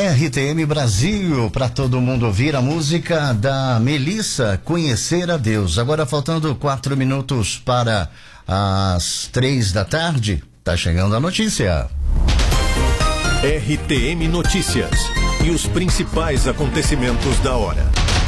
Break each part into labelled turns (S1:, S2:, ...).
S1: RTM Brasil, para todo mundo ouvir a música da Melissa, Conhecer a Deus. Agora faltando 4 minutos para as 3 da tarde, tá chegando a notícia.
S2: RTM Notícias e os principais acontecimentos da hora.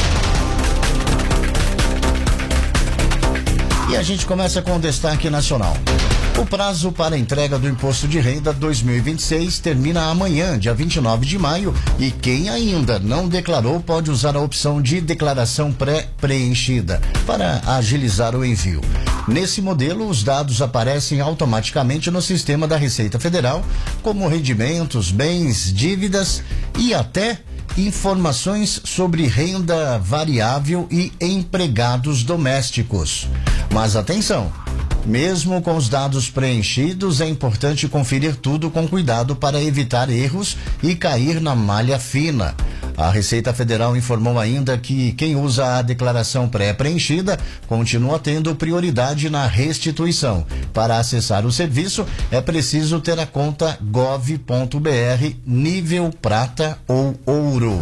S1: E a gente começa com o destaque nacional. O prazo para a entrega do Imposto de Renda 2026 termina amanhã, dia 29 de maio, e quem ainda não declarou pode usar a opção de declaração pré-preenchida para agilizar o envio. Nesse modelo, os dados aparecem automaticamente no sistema da Receita Federal, como rendimentos, bens, dívidas e até informações sobre renda variável e empregados domésticos. Mas atenção! Mesmo com os dados preenchidos, é importante conferir tudo com cuidado para evitar erros e cair na malha fina. A Receita Federal informou ainda que quem usa a declaração pré-preenchida continua tendo prioridade na restituição. Para acessar o serviço, é preciso ter a conta gov.br nível prata ou ouro.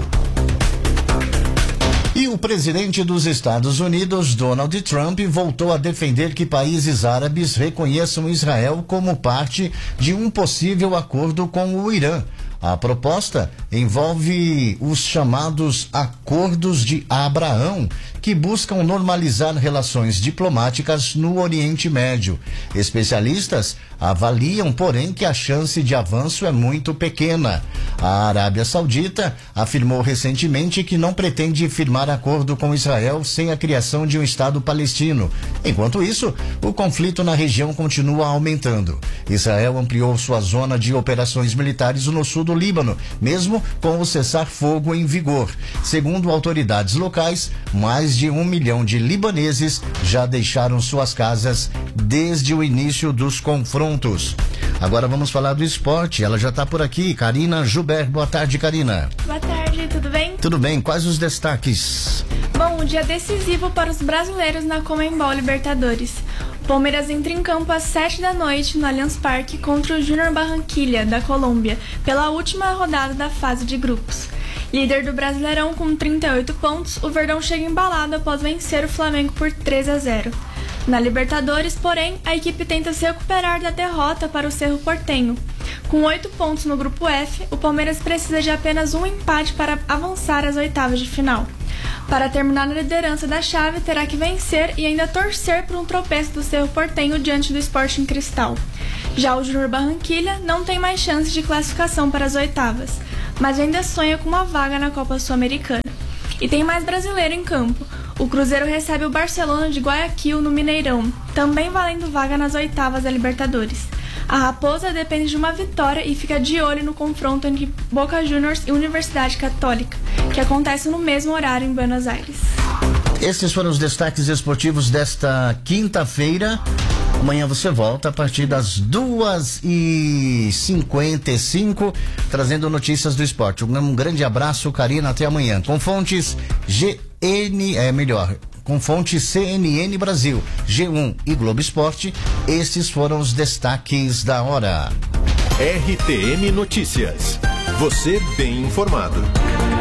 S1: E o presidente dos Estados Unidos, Donald Trump, voltou a defender que países árabes reconheçam Israel como parte de um possível acordo com o Irã. A proposta envolve os chamados Acordos de Abraão, que buscam normalizar relações diplomáticas no Oriente Médio. Especialistas avaliam, porém, que a chance de avanço é muito pequena. A Arábia Saudita afirmou recentemente que não pretende firmar acordo com Israel sem a criação de um Estado palestino. Enquanto isso, o conflito na região continua aumentando. Israel ampliou sua zona de operações militares no sul do Líbano, mesmo com o cessar-fogo em vigor. Segundo autoridades locais, mais de 1 milhão de libaneses já deixaram suas casas desde o início dos confrontos. Agora vamos falar do esporte. Ela já está por aqui, Karina Juber. Boa tarde, Karina.
S3: Boa tarde, tudo bem?
S1: Tudo bem. Quais os destaques?
S3: Bom, um dia decisivo para os brasileiros na Conmebol Libertadores. O Palmeiras entra em campo às 7 da noite no Allianz Parque contra o Junior Barranquilla, da Colômbia, pela última rodada da fase de grupos. Líder do Brasileirão com 38 pontos, o Verdão chega embalado após vencer o Flamengo por 3-0. Na Libertadores, porém, a equipe tenta se recuperar da derrota para o Cerro Porteño. Com 8 pontos no grupo F, o Palmeiras precisa de apenas um empate para avançar às oitavas de final. Para terminar na liderança da chave, terá que vencer e ainda torcer por um tropeço do Cerro Porteño diante do Sporting Cristal. Já o Junior Barranquilla não tem mais chance de classificação para as oitavas, mas ainda sonha com uma vaga na Copa Sul-Americana. E tem mais brasileiro em campo. O Cruzeiro recebe o Barcelona de Guayaquil no Mineirão, também valendo vaga nas oitavas da Libertadores. A Raposa depende de uma vitória e fica de olho no confronto entre Boca Juniors e Universidade Católica, que acontece no mesmo horário em Buenos Aires.
S1: Esses foram os destaques esportivos desta quinta-feira. Amanhã você volta a partir das 2h55, trazendo notícias do esporte. Um grande abraço, Karina, até amanhã. Com fontes com fonte CNN Brasil, G1 e Globo Esporte, esses foram os destaques da hora.
S2: RTM Notícias. Você bem informado.